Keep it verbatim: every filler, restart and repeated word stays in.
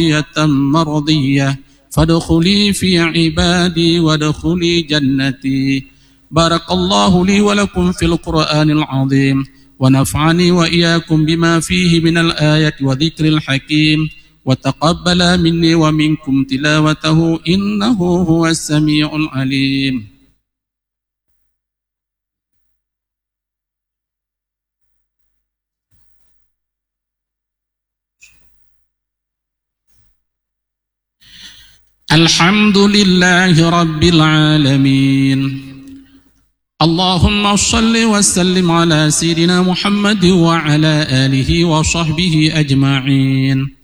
مرضية فادخلي في عبادي وادخلي جنتي. بارك الله لي ولكم في القرآن العظيم، ونفعني وإياكم بما فيه من الآية وذكر الحكيم، وتقبل مني ومنكم تلاوته إنه هو السميع العليم. الحمد لله رب العالمين. اللهم صل وسلم على سيدنا محمد وعلى آله وصحبه أجمعين.